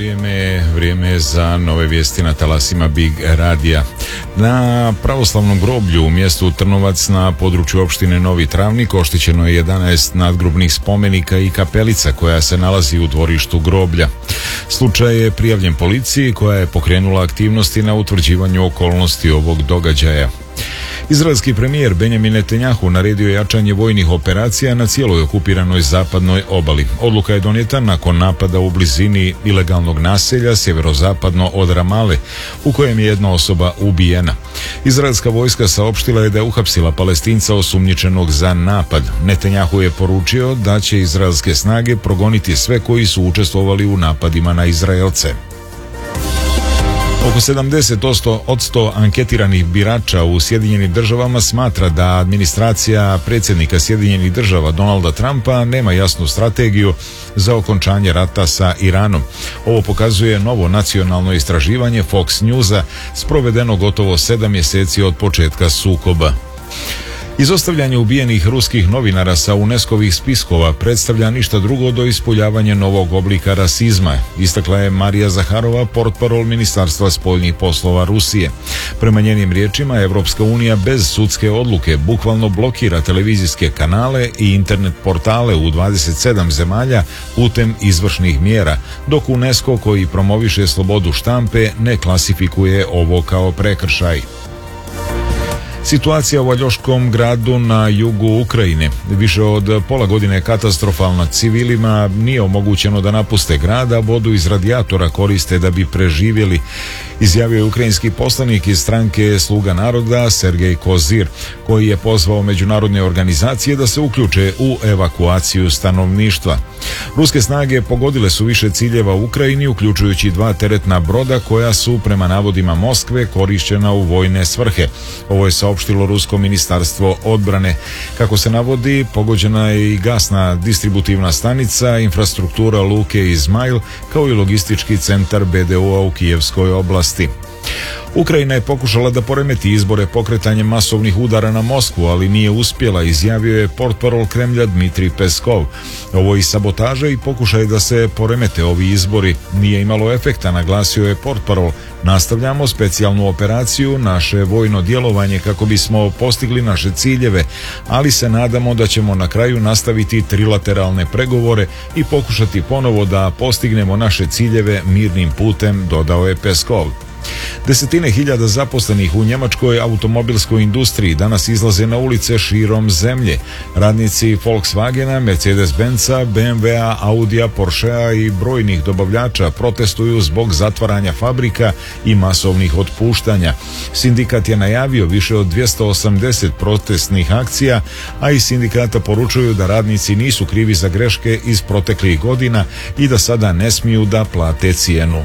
Vrijeme je za nove vijesti na talasima Big Radija. Na pravoslavnom groblju u mjestu Trnovac na području opštine Novi Travnik oštećeno je 11 nadgrobnih spomenika i kapelica koja se nalazi u dvorištu groblja. Slučaj je prijavljen policiji koja je pokrenula aktivnosti na utvrđivanju okolnosti ovog događaja. Izraelski premijer Benjamin Netanjahu naredio je jačanje vojnih operacija na cijeloj okupiranoj zapadnoj obali. Odluka je donijeta nakon napada u blizini ilegalnog naselja sjeverozapadno od Ramale, u kojem je jedna osoba ubijena. Izraelska vojska saopštila je da je uhapsila Palestinca osumnjičenog za napad. Netanjahu je poručio da će izraelske snage progoniti sve koji su učestvovali u napadima na Izraelce. Oko 70% anketiranih birača u Sjedinjenim državama smatra da administracija predsjednika Sjedinjenih država Donalda Trumpa nema jasnu strategiju za okončanje rata sa Iranom. Ovo pokazuje novo nacionalno istraživanje Fox Newsa sprovedeno gotovo 7 mjeseci od početka sukoba. Izostavljanje ubijenih ruskih novinara sa UNESCO-vih spiskova predstavlja ništa drugo do ispoljavanja novog oblika rasizma, istakla je Marija Zaharova, portparol Ministarstva spoljnih poslova Rusije. Prema njenim riječima, Evropska unija bez sudske odluke bukvalno blokira televizijske kanale i internet portale u 27 zemalja putem izvršnih mjera, dok UNESCO, koji promoviše slobodu štampe, ne klasifikuje ovo kao prekršaj. Situacija u Aljoškom gradu na jugu Ukrajine. Više od pola godine je katastrofalna. Civilima nije omogućeno da napuste grad, a vodu iz radijatora koriste da bi preživjeli, izjavio je ukrajinski poslanik iz stranke Sluga naroda Sergej Kozir, koji je pozvao međunarodne organizacije da se uključe u evakuaciju stanovništva. Ruske snage pogodile su više ciljeva u Ukrajini, uključujući 2 teretna broda koja su, prema navodima Moskve, korišćena u vojne svrhe. Ovo je saopštilo Rusko ministarstvo odbrane. Kako se navodi, pogođena je i gasna distributivna stanica, infrastruktura luke Izmail, kao i logistički centar BDO-a u Kijevskoj oblasti. Ukrajina je pokušala da poremeti izbore pokretanjem masovnih udara na Moskvu, ali nije uspjela, izjavio je portparol Kremlja Dmitrij Peskov. Ovo je sabotaža i pokušaj da se poremete ovi izbori. Nije imalo efekta, naglasio je portparol. Nastavljamo specijalnu operaciju, naše vojno djelovanje kako bismo postigli naše ciljeve, ali se nadamo da ćemo na kraju nastaviti trilateralne pregovore i pokušati ponovo da postignemo naše ciljeve mirnim putem, dodao je Peskov. Desetine hiljada zaposlenih u njemačkoj automobilskoj industriji danas izlaze na ulice širom zemlje. Radnici Volkswagena, Mercedes-Benza, BMW-a, Audija, Porschea i brojnih dobavljača protestuju zbog zatvaranja fabrika i masovnih otpuštanja. Sindikat je najavio više od 280 protestnih akcija, a iz sindikata poručuju da radnici nisu krivi za greške iz proteklih godina i da sada ne smiju da plate cijenu.